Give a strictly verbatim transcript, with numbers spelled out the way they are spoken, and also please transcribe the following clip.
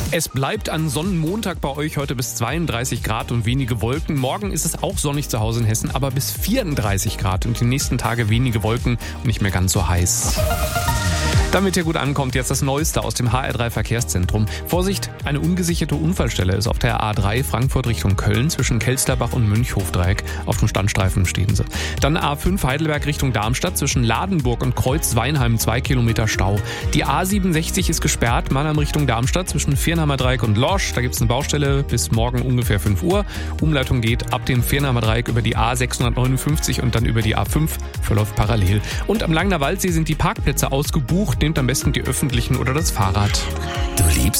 Es bleibt an Sonnenmontag bei euch heute bis zweiunddreißig Grad und wenige Wolken. Morgen ist es auch sonnig zu Hause in Hessen, aber bis vierunddreißig Grad und die nächsten Tage wenige Wolken und nicht mehr ganz so heiß. Damit ihr gut ankommt, jetzt das Neueste aus dem H R drei Verkehrszentrum. Vorsicht, eine ungesicherte Unfallstelle ist auf der A drei Frankfurt Richtung Köln zwischen Kelsterbach und Münchhofdreieck. Auf dem Standstreifen stehen sie. Dann A fünf Heidelberg Richtung Darmstadt zwischen Ladenburg und Kreuz-Weinheim zwei Kilometer Stau. Die A siebenundsechzig ist gesperrt, Mannheim Richtung Darmstadt zwischen Viernheimer Dreieck und Lorsch. Da gibt es eine Baustelle bis morgen ungefähr fünf Uhr. Umleitung geht ab dem Viernheimer Dreieck über die A sechshundertneunundfünfzig und dann über die A fünf, verläuft parallel. Und am Langner Waldsee sind die Parkplätze ausgebucht. Nehmt am besten die öffentlichen oder das Fahrrad. Du liebst